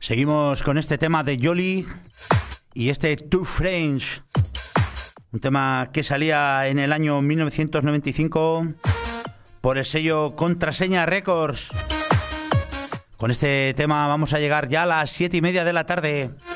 Seguimos con este tema de Yoli y este Two Frames, un tema que salía en el año 1995 por el sello Contraseña Records. Con este tema vamos a llegar ya a las 7:30 de la tarde.